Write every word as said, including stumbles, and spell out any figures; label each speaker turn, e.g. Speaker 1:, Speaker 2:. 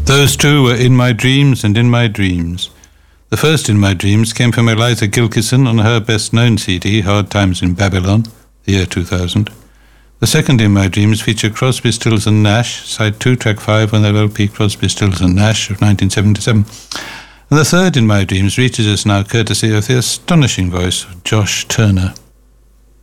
Speaker 1: Those two were In My Dreams and In My Dreams. The first In My Dreams came from Eliza Gilkison on her best-known C D, Hard Times in Babylon, the year two thousand. The second In My Dreams featured Crosby, Stills and Nash, side two, track five on their L P Crosby, Stills and Nash of nineteen seventy-seven. And the third In My Dreams reaches us now courtesy of the astonishing voice of Josh Turner.